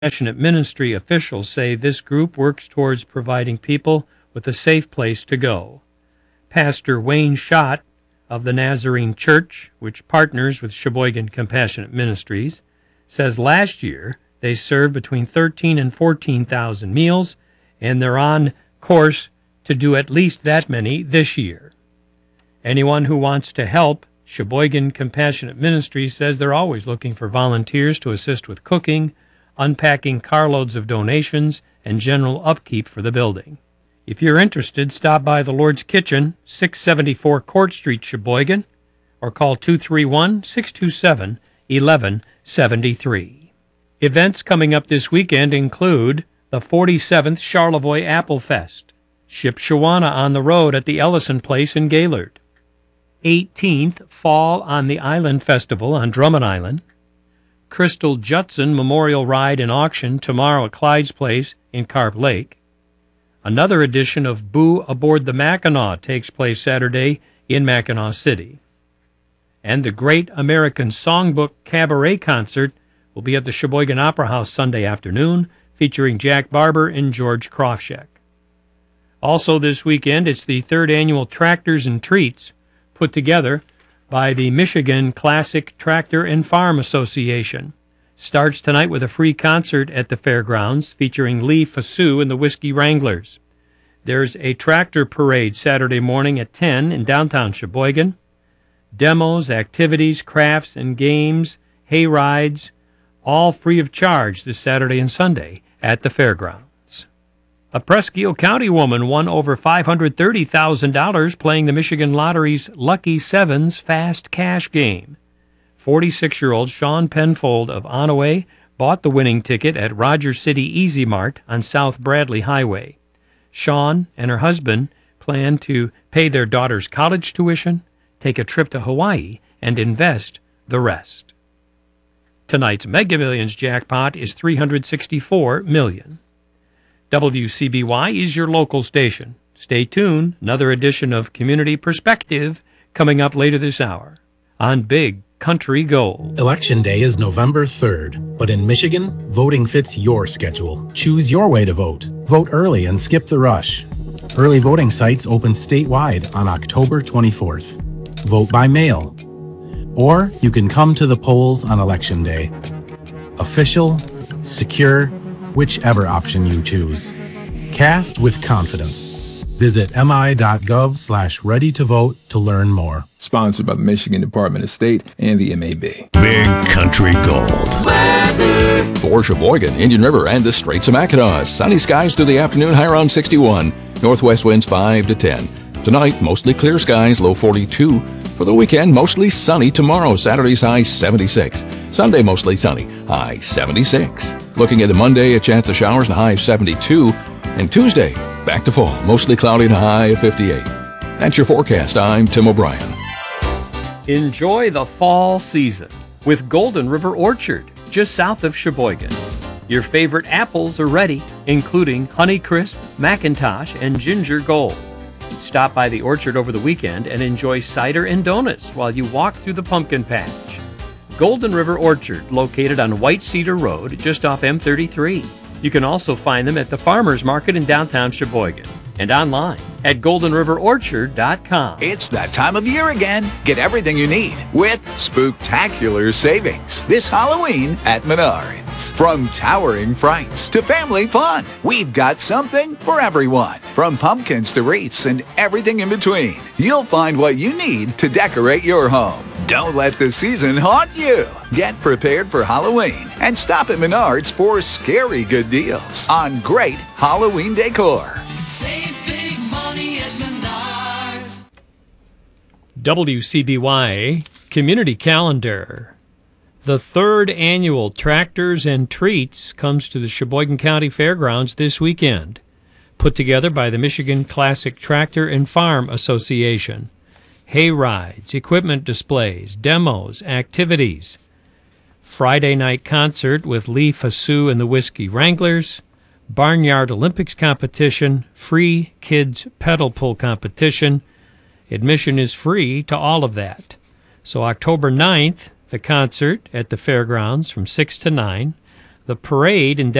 Compassionate Ministry officials say this group works towards providing people with a safe place to go. Pastor Wayne Schott of the Nazarene Church, which partners with Sheboygan Compassionate Ministries, says last year they served between 13,000 and 14,000 meals, and they're on course to do at least that many this year. Anyone who wants to help, Sheboygan Compassionate Ministries says they're always looking for volunteers to assist with cooking, unpacking carloads of donations, and general upkeep for the building. If you're interested, stop by the Lord's Kitchen, 674 Court Street, Sheboygan, or call 231-627-1173. Events coming up this weekend include the 47th Charlevoix Apple Fest, Shipshewana on the Road at the Ellison Place in Gaylord, 18th Fall on the Island Festival on Drummond Island, Crystal Judson Memorial Ride and Auction tomorrow at Clyde's Place in Carp Lake. Another edition of Boo Aboard the Mackinac takes place Saturday in Mackinac City. And the Great American Songbook Cabaret Concert will be at the Sheboygan Opera House Sunday afternoon, featuring Jack Barber and George Krofshek. Also this weekend, it's the third annual Tractors and Treats, put together by the Michigan Classic Tractor and Farm Association. Starts tonight with a free concert at the fairgrounds featuring Lee Fasu and the Whiskey Wranglers. There's a tractor parade Saturday morning at 10 in downtown Sheboygan. Demos, activities, crafts, and games, hay rides, all free of charge this Saturday and Sunday at the fairgrounds. A Presque County woman won over $530,000 playing the Michigan Lottery's Lucky Sevens Fast Cash game. 46-year-old Sean Penfold of Onaway bought the winning ticket at Rogers City Easy Mart on South Bradley Highway. Sean and her husband plan to pay their daughter's college tuition, take a trip to Hawaii, and invest the rest. Tonight's Mega Millions jackpot is $364 million. WCBY is your local station. Stay tuned. Another edition of Community Perspective coming up later this hour on Big Country Gold. Election Day is November 3rd, but in Michigan, voting fits your schedule. Choose your way to vote. Vote early and skip the rush. Early voting sites open statewide on October 24th. Vote by mail. Or you can come to the polls on Election Day. Official, secure, whichever option you choose. Cast with confidence. Visit mi.gov/ready-to-vote to learn more. Sponsored by the Michigan Department of State and the MAB. Big Country Gold. Weather. For Sheboygan, Indian River, and the Straits of Mackinac. Sunny skies through the afternoon, high around 61. Northwest winds 5 to 10. Tonight, mostly clear skies, low 42. For the weekend, mostly sunny tomorrow. Saturday's high 76. Sunday, mostly sunny, high 76. Looking at the Monday, a chance of showers and a high of 72. And Tuesday, back to fall, mostly cloudy and a high of 58. That's your forecast. I'm Tim O'Brien. Enjoy the fall season with Golden River Orchard, just south of Sheboygan. Your favorite apples are ready, including Honeycrisp, McIntosh, and Ginger Gold. Stop by the orchard over the weekend and enjoy cider and donuts while you walk through the pumpkin patch. Golden River Orchard, located on White Cedar Road, just off M33. You can also find them at the Farmers Market in downtown Sheboygan and online at goldenriverorchard.com. It's that time of year again. Get everything you need with spooktacular savings this Halloween at Menards. From towering frights to family fun, we've got something for everyone. From pumpkins to wreaths and everything in between, you'll find what you need to decorate your home. Don't let the season haunt you. Get prepared for Halloween and stop at Menards for scary good deals on great Halloween decor. Save big money at Menards. WCBY Community Calendar. The third annual Tractors and Treats comes to the Sheboygan County Fairgrounds this weekend, put together by the Michigan Classic Tractor and Farm Association. Hay rides, equipment displays, demos, activities. Friday night concert with Lee Fasu and the Whiskey Wranglers. Barnyard Olympics competition. Free kids pedal pull competition. Admission is free to all of that. So October 9th, the concert at the fairgrounds from 6 to 9. The parade in